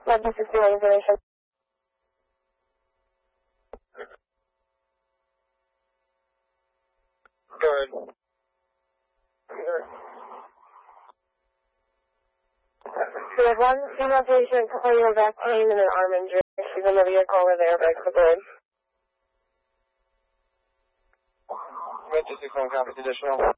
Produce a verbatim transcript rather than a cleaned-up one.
Love to see more information. Good. We have one female patient complaining of back pain and an arm injury. She's in the vehicle with airbags for good. Went to six one, copy additional.